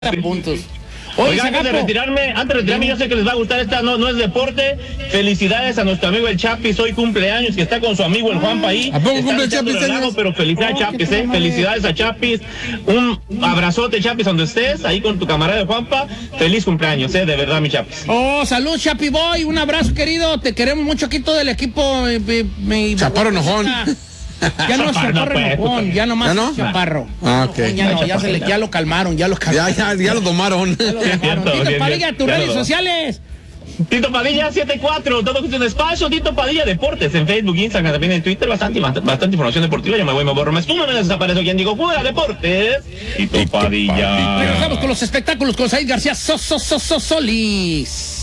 puntos. Oiga, antes de retirarme, yo sé que les va a gustar esta, no es deporte. Felicidades a nuestro amigo el Chapis, hoy cumpleaños, que está con su amigo el Juanpa ahí. ¿A poco cumple el Chapis? Pero felicidades Chapis, felicidades a Chapis. Un abrazote, Chapis, donde estés, ahí con tu camarada Juanpa. Feliz cumpleaños, de verdad, mi Chapis. Oh, salud, Chapi Boy, un abrazo, querido. Te queremos mucho aquí todo el equipo. Chaparro enojón. Ya no es Chaparro enojón, ya nomás es Chaparro. Ah, ok. Ya no, ya lo calmaron, ya lo calmaron. Ya lo tomaron. Tito Padilla, tus redes sociales. Tito Padilla 74, todo cuestión de espacio. Tito Padilla Deportes en Facebook, Instagram, también en Twitter. Bastante información deportiva. Yo me voy, me borro, me esfumo, me desaparezco. ¿Quién digo? Fuera Deportes. Tito Padilla. Regresamos con los espectáculos con Said García Solís.